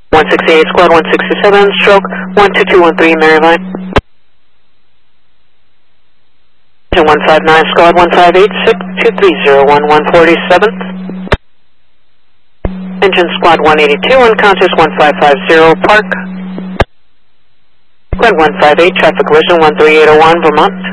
168, squad 167, stroke 12213, Maryvine. 159, squad 158, 230, 147th. Engine squad 182, unconscious 1550, park. Squad 158, traffic collision 13801, Vermont.